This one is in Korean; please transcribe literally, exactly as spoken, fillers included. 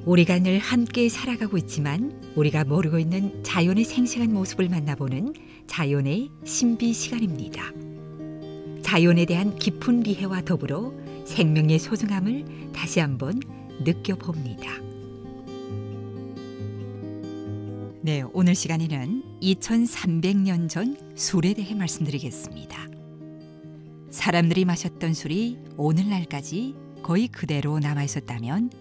우리가 늘 함께 살아가고 있지만 우리가 모르고 있는 자연의 생생한 모습을 만나보는 자연의 신비 시간입니다. 자연에 대한 깊은 이해와 더불어 생명의 소중함을 다시 한번 느껴봅니다. 네, 오늘 시간에는 이천삼백 년 전 술에 대해 말씀드리겠습니다. 사람들이 마셨던 술이 오늘날까지 거의 그대로 남아있었다면